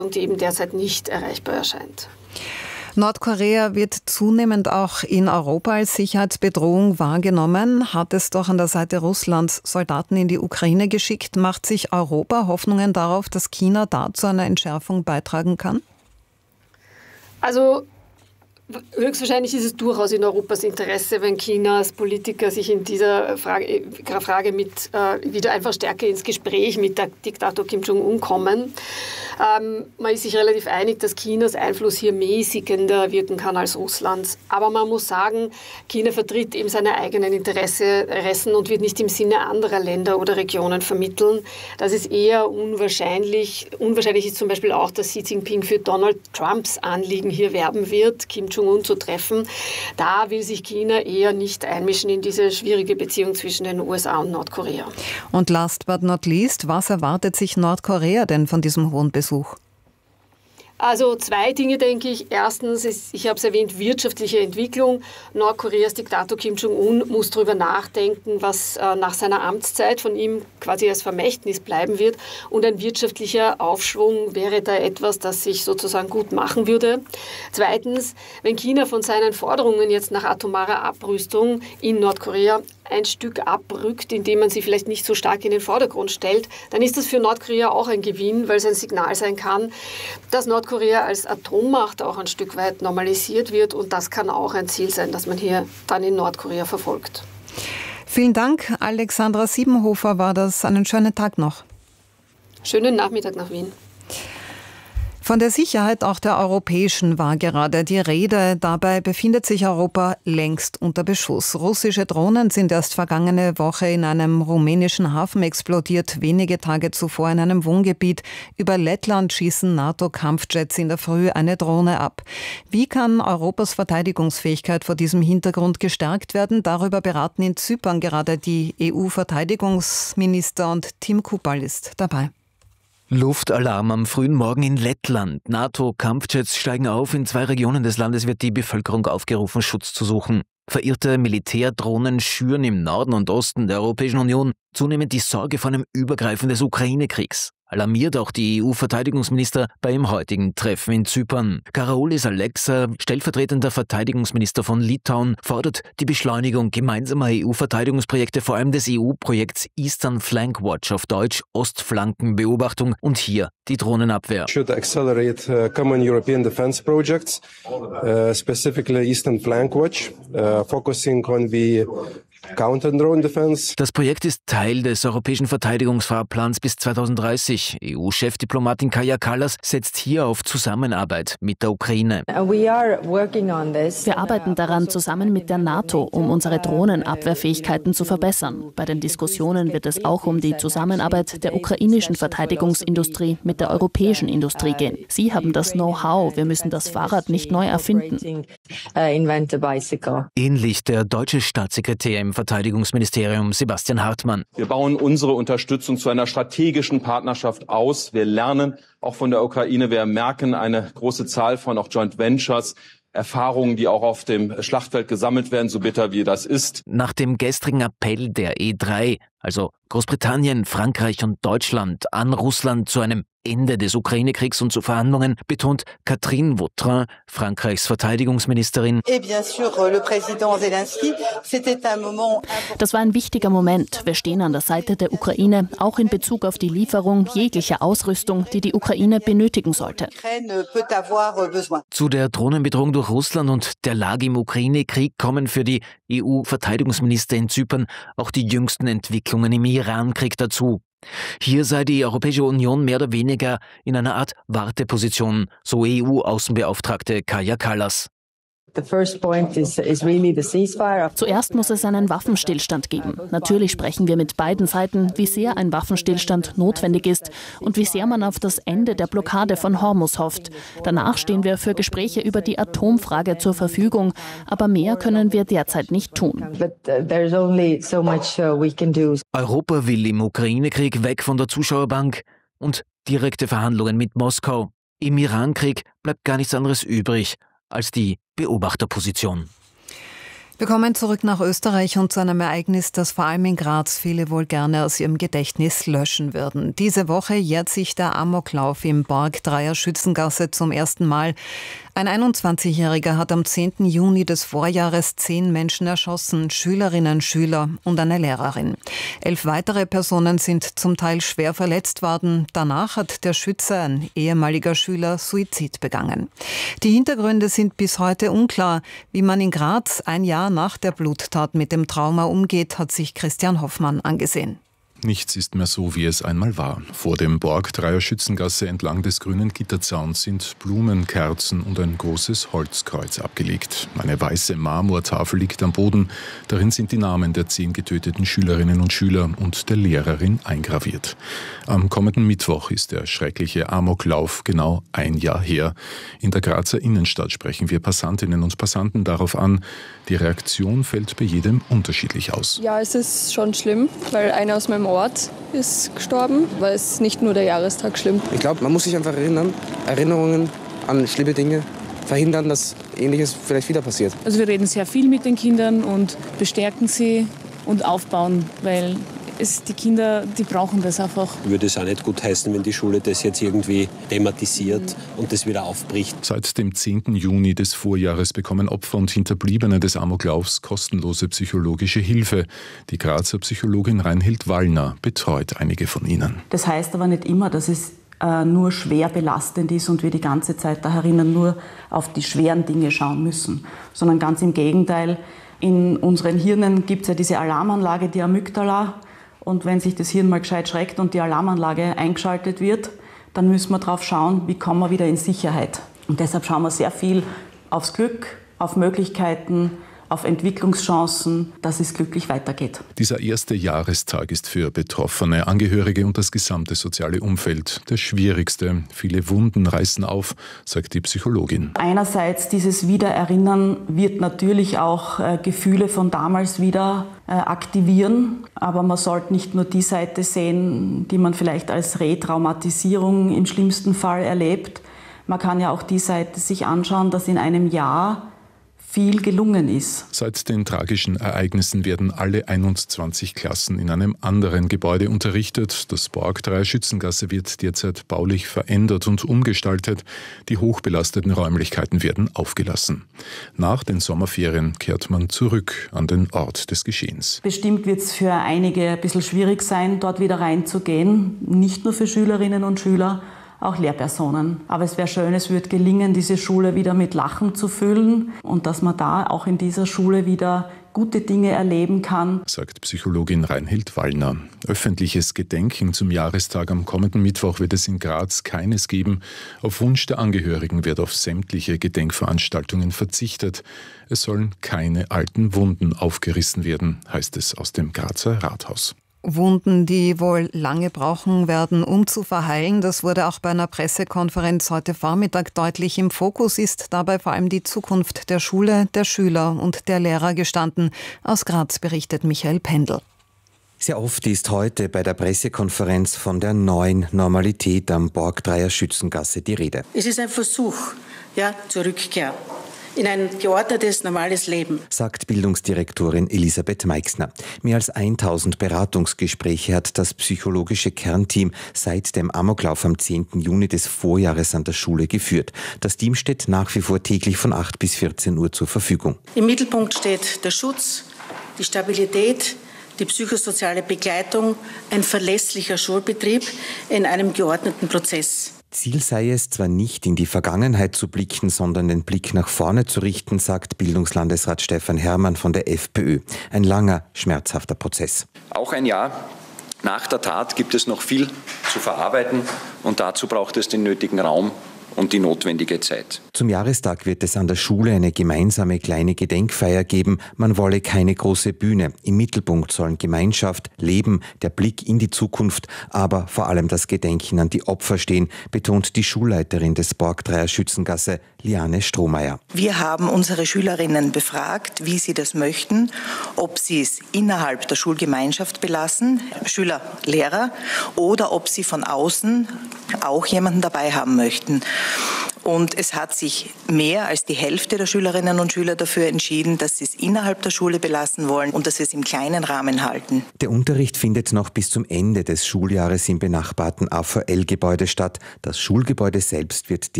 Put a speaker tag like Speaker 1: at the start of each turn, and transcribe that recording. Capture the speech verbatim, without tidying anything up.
Speaker 1: und eben derzeit nicht erreichbar erscheint.
Speaker 2: Nordkorea wird zunehmend auch in Europa als Sicherheitsbedrohung wahrgenommen. Hat es doch an der Seite Russlands Soldaten in die Ukraine geschickt. Macht sich Europa Hoffnungen darauf, dass China da zu einer Entschärfung beitragen kann?
Speaker 1: Also höchstwahrscheinlich ist es durchaus in Europas Interesse, wenn Chinas Politiker sich in dieser Frage, Frage mit, äh, wieder einfach stärker ins Gespräch mit der Diktator Kim Jong-un kommen. Ähm, man ist sich relativ einig, dass Chinas Einfluss hier mäßigender wirken kann als Russlands. Aber man muss sagen, China vertritt eben seine eigenen Interessen und wird nicht im Sinne anderer Länder oder Regionen vermitteln. Das ist eher unwahrscheinlich. Unwahrscheinlich ist zum Beispiel auch, dass Xi Jinping für Donald Trumps Anliegen hier werben wird, Kim Jong-un zu treffen. Da will sich China eher nicht einmischen in diese schwierige Beziehung zwischen den U S A und Nordkorea.
Speaker 2: Und last but not least, was erwartet sich Nordkorea denn von diesem hohen Besuch?
Speaker 1: Also zwei Dinge, denke ich. Erstens ist, ich habe es erwähnt, wirtschaftliche Entwicklung. Nordkoreas Diktator Kim Jong-un muss darüber nachdenken, was äh, nach seiner Amtszeit von ihm quasi als Vermächtnis bleiben wird. Und ein wirtschaftlicher Aufschwung wäre da etwas, das sich sozusagen gut machen würde. Zweitens, wenn China von seinen Forderungen jetzt nach atomarer Abrüstung in Nordkorea ein Stück abrückt, indem man sie vielleicht nicht so stark in den Vordergrund stellt, dann ist das für Nordkorea auch ein Gewinn, weil es ein Signal sein kann, dass Nordkorea als Atommacht auch ein Stück weit normalisiert wird. Und das kann auch ein Ziel sein, das man hier dann in Nordkorea verfolgt.
Speaker 2: Vielen Dank, Alexandra Siebenhofer war das. Einen schönen Tag noch.
Speaker 1: Schönen Nachmittag nach Wien.
Speaker 2: Von der Sicherheit auch der europäischen war gerade die Rede. Dabei befindet sich Europa längst unter Beschuss. Russische Drohnen sind erst vergangene Woche in einem rumänischen Hafen explodiert. Wenige Tage zuvor in einem Wohngebiet. Über Lettland schießen NATO-Kampfjets in der Früh eine Drohne ab. Wie kann Europas Verteidigungsfähigkeit vor diesem Hintergrund gestärkt werden? Darüber beraten in Zypern gerade die E U-Verteidigungsminister und Tim Kupal ist dabei.
Speaker 3: Luftalarm am frühen Morgen in Lettland. NATO-Kampfjets steigen auf. In zwei Regionen des Landes wird die Bevölkerung aufgerufen, Schutz zu suchen. Verirrte Militärdrohnen schüren im Norden und Osten der Europäischen Union zunehmend die Sorge vor einem Übergreifen des Ukraine-Kriegs. Alarmiert auch die E U-Verteidigungsminister beim heutigen Treffen in Zypern. Karaolis Alexa, stellvertretender Verteidigungsminister von Litauen, fordert die Beschleunigung gemeinsamer E U-Verteidigungsprojekte, vor allem des E U-Projekts Eastern Flank Watch, auf Deutsch Ostflankenbeobachtung, und hier die Drohnenabwehr.
Speaker 4: Should accelerate uh, common European defense projects, uh, specifically Eastern Flank Watch, uh, focusing on the Counter-Drone Defense.
Speaker 3: Das Projekt ist Teil des europäischen Verteidigungsfahrplans bis zweitausenddreißig. E U-Chefdiplomatin Kaja Kallas setzt hier auf Zusammenarbeit mit der Ukraine.
Speaker 5: Wir arbeiten daran zusammen mit der NATO, um unsere Drohnenabwehrfähigkeiten zu verbessern. Bei den Diskussionen wird es auch um die Zusammenarbeit der ukrainischen Verteidigungsindustrie mit der europäischen Industrie gehen. Sie haben das Know-how, wir müssen das Fahrrad nicht neu erfinden.
Speaker 3: Ähnlich der deutsche Staatssekretär im Verteidigungsministerium Sebastian Hartmann.
Speaker 6: Wir bauen unsere Unterstützung zu einer strategischen Partnerschaft aus. Wir lernen auch von der Ukraine. Wir merken eine große Zahl von auch Joint Ventures, Erfahrungen, die auch auf dem Schlachtfeld gesammelt werden, so bitter wie das ist.
Speaker 3: Nach dem gestrigen Appell der E drei, also Großbritannien, Frankreich und Deutschland, an Russland zu einem Ende des Ukraine-Kriegs und zu Verhandlungen, betont Catherine Vautrin, Frankreichs Verteidigungsministerin.
Speaker 5: Das war ein wichtiger Moment. Wir stehen an der Seite der Ukraine, auch in Bezug auf die Lieferung jeglicher Ausrüstung, die die Ukraine benötigen sollte.
Speaker 3: Zu der Drohnenbedrohung durch Russland und der Lage im Ukraine-Krieg kommen für die E U-Verteidigungsminister in Zypern auch die jüngsten Entwicklungen im Iran-Krieg dazu. Hier sei die Europäische Union mehr oder weniger in einer Art Warteposition, so E U-Außenbeauftragte Kaja Kallas.
Speaker 5: Zuerst muss es einen Waffenstillstand geben. Natürlich sprechen wir mit beiden Seiten, wie sehr ein Waffenstillstand notwendig ist und wie sehr man auf das Ende der Blockade von Hormuz hofft. Danach stehen wir für Gespräche über die Atomfrage zur Verfügung, aber mehr können wir derzeit nicht tun.
Speaker 3: Europa will im Ukraine-Krieg weg von der Zuschauerbank und direkte Verhandlungen mit Moskau. Im Iran-Krieg bleibt gar nichts anderes übrig als die Beobachterposition.
Speaker 2: Wir kommen zurück nach Österreich und zu einem Ereignis, das vor allem in Graz viele wohl gerne aus ihrem Gedächtnis löschen würden. Diese Woche jährt sich der Amoklauf im Borgdreier Schützengasse zum ersten Mal. Ein einundzwanzigjähriger hat am zehnten Juni des Vorjahres zehn Menschen erschossen, Schülerinnen, Schüler und eine Lehrerin. Elf weitere Personen sind zum Teil schwer verletzt worden. Danach hat der Schütze, ein ehemaliger Schüler, Suizid begangen. Die Hintergründe sind bis heute unklar. Wie man in Graz ein Jahr nach der Bluttat mit dem Trauma umgeht, hat sich Christian Hoffmann angesehen.
Speaker 7: Nichts ist mehr so, wie es einmal war. Vor dem Borgdreier Schützengasse entlang des grünen Gitterzauns sind Blumen, Kerzen und ein großes Holzkreuz abgelegt. Eine weiße Marmortafel liegt am Boden. Darin sind die Namen der zehn getöteten Schülerinnen und Schüler und der Lehrerin eingraviert. Am kommenden Mittwoch ist der schreckliche Amoklauf genau ein Jahr her. In der Grazer Innenstadt sprechen wir Passantinnen und Passanten darauf an. Die Reaktion fällt bei jedem unterschiedlich aus.
Speaker 8: Ja, es ist schon schlimm, weil einer aus meinem Ort ist gestorben, weil es nicht nur der Jahrestag schlimm.
Speaker 9: Ich glaube, man muss sich einfach erinnern, Erinnerungen an schlimme Dinge verhindern, dass Ähnliches vielleicht wieder passiert.
Speaker 10: Also wir reden sehr viel mit den Kindern und bestärken sie und aufbauen, weil es, die Kinder, die brauchen das einfach.
Speaker 11: Ich würde es auch nicht gut heißen, wenn die Schule das jetzt irgendwie thematisiert und das wieder aufbricht.
Speaker 7: Seit dem zehnten Juni des Vorjahres bekommen Opfer und Hinterbliebene des Amoklaufs kostenlose psychologische Hilfe. Die Grazer Psychologin Reinhild Wallner betreut einige von ihnen.
Speaker 12: Das heißt aber nicht immer, dass es äh, nur schwer belastend ist und wir die ganze Zeit da herinnen nur auf die schweren Dinge schauen müssen, sondern ganz im Gegenteil. In unseren Hirnen gibt es ja diese Alarmanlage, die Amygdala. Und wenn sich das Hirn mal gescheit schreckt und die Alarmanlage eingeschaltet wird, dann müssen wir drauf schauen, wie kommen wir wieder in Sicherheit. Und deshalb schauen wir sehr viel aufs Glück, auf Möglichkeiten, auf Entwicklungschancen, dass es glücklich weitergeht.
Speaker 7: Dieser erste Jahrestag ist für Betroffene, Angehörige und das gesamte soziale Umfeld der schwierigste. Viele Wunden reißen auf, sagt die Psychologin.
Speaker 12: Einerseits dieses Wiedererinnern wird natürlich auch äh, Gefühle von damals wieder äh, aktivieren. Aber man sollte nicht nur die Seite sehen, die man vielleicht als Retraumatisierung im schlimmsten Fall erlebt. Man kann ja auch die Seite sich anschauen, dass in einem Jahr viel gelungen ist.
Speaker 7: Seit den tragischen Ereignissen werden alle einundzwanzig Klassen in einem anderen Gebäude unterrichtet. Das Borgdreier Schützengasse wird derzeit baulich verändert und umgestaltet. Die hochbelasteten Räumlichkeiten werden aufgelassen. Nach den Sommerferien kehrt man zurück an den Ort des Geschehens.
Speaker 12: Bestimmt wird es für einige ein bisschen schwierig sein, dort wieder reinzugehen. Nicht nur für Schülerinnen und Schüler, auch Lehrpersonen. Aber es wäre schön, es würde gelingen, diese Schule wieder mit Lachen zu füllen und dass man da auch in dieser Schule wieder gute Dinge erleben kann,
Speaker 7: sagt Psychologin Reinhild Wallner. Öffentliches Gedenken zum Jahrestag am kommenden Mittwoch wird es in Graz keines geben. Auf Wunsch der Angehörigen wird auf sämtliche Gedenkveranstaltungen verzichtet. Es sollen keine alten Wunden aufgerissen werden, heißt es aus dem Grazer Rathaus.
Speaker 2: Wunden, die wohl lange brauchen werden, um zu verheilen. Das wurde auch bei einer Pressekonferenz heute Vormittag deutlich. Im Fokus ist dabei vor allem die Zukunft der Schule, der Schüler und der Lehrer gestanden. Aus Graz berichtet Michael Pendel.
Speaker 13: Sehr oft ist heute bei der Pressekonferenz von der neuen Normalität am Borgdreier Schützengasse die Rede.
Speaker 14: Es ist ein Versuch, ja, zur Rückkehr in ein geordnetes, normales Leben,
Speaker 13: sagt Bildungsdirektorin Elisabeth Meixner. Mehr als tausend Beratungsgespräche hat das psychologische Kernteam seit dem Amoklauf am zehnten Juni des Vorjahres an der Schule geführt. Das Team steht nach wie vor täglich von acht bis vierzehn Uhr zur Verfügung.
Speaker 14: Im Mittelpunkt steht der Schutz, die Stabilität, die psychosoziale Begleitung, ein verlässlicher Schulbetrieb in einem geordneten Prozess.
Speaker 13: Ziel sei es zwar nicht, in die Vergangenheit zu blicken, sondern den Blick nach vorne zu richten, sagt Bildungslandesrat Stefan Herrmann von der FPÖ. Ein langer, schmerzhafter Prozess.
Speaker 15: Auch ein Jahr nach der Tat gibt es noch viel zu verarbeiten und dazu braucht es den nötigen Raum und die notwendige Zeit.
Speaker 13: Zum Jahrestag wird es an der Schule eine gemeinsame kleine Gedenkfeier geben. Man wolle keine große Bühne. Im Mittelpunkt sollen Gemeinschaft, Leben, der Blick in die Zukunft, aber vor allem das Gedenken an die Opfer stehen, betont die Schulleiterin des Borgdreier Schützengasse, Liane Strohmeier.
Speaker 16: Wir haben unsere Schülerinnen befragt, wie sie das möchten, ob sie es innerhalb der Schulgemeinschaft belassen, Schüler, Lehrer, oder ob sie von außen auch jemanden dabei haben möchten. Und es hat sich mehr als die Hälfte der Schülerinnen und Schüler dafür entschieden, dass sie es innerhalb der Schule belassen wollen und dass sie es im kleinen Rahmen halten.
Speaker 13: Der Unterricht findet noch bis zum Ende des Schuljahres im benachbarten A V L-Gebäude statt. Das Schulgebäude selbst wird